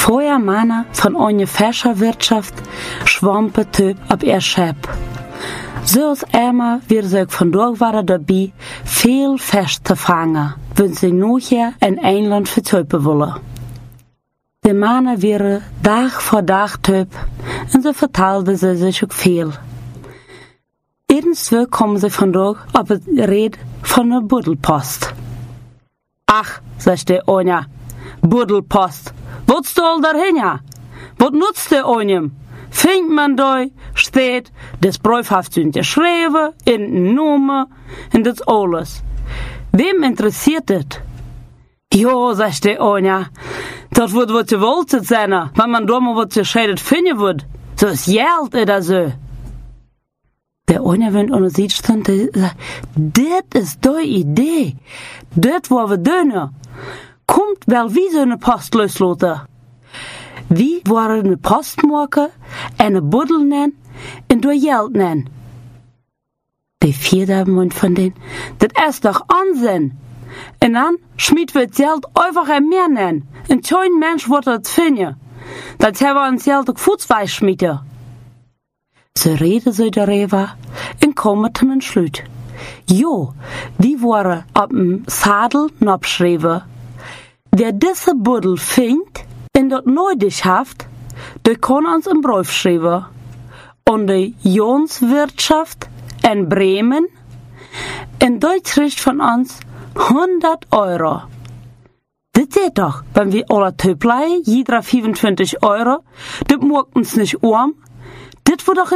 Feuermannen von einer Fischerwirtschaft schwampen Töp ab ihr Schäpp. So als einmal wir sich vandaag waren dabei, viel Fisch zu fangen, wenn sie nachher in Einland vertöpen wollen. Die Mannen waren Tag für Tag Töp und sie vertelden sie sich auch viel. Irgendwo kommen sie vandaag op het Red von der Buddelpost. Ach, sagt der Onja, Buddelpost, wat soll dahin ja? Wat nutzt der Onjem? Findt man da, steht, das Brief hast du geschrieben, in den Nummer, und das alles. Wem interessiert das? Jo, sagt der Onja, das wird was gewollt sein, wenn man da mal was gescheidet finden wird. So ist Geld oder so. Der Onja, wenn er sieht, stand, das ist die Idee. Das wollen wir tun. Kommt wel wie so eine Post loslaten. Wie waren eine Post maken, eine Buddel nennen und door Geld nennen. Die vierde Mund von denen, das ist doch Unsinn. Und dann schmied wir das Geld einfach mehr nennen. Und kein Mensch wird das finden. Das haben wir uns Geld auch Fußweis schmieden. So reden sie darüber und kommen zum Entschluss. Jo, die waren auf dem Sadel abgeschrieben. Wer diese Buddel findet und das nötig hat, der kann uns einen Brief schreiben. Und die Jonswirtschaft in Bremen, und die kriegt von uns 100 €. Das seht doch, wenn wir alle Töpflei, jeder 25 €, das macht uns nicht arm. Das wird doch